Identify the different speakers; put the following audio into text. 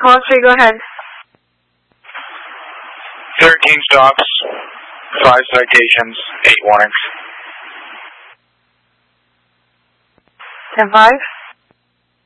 Speaker 1: Call 3, go ahead.
Speaker 2: 13 stops, 5 citations, 8 warnings.
Speaker 1: 10-5.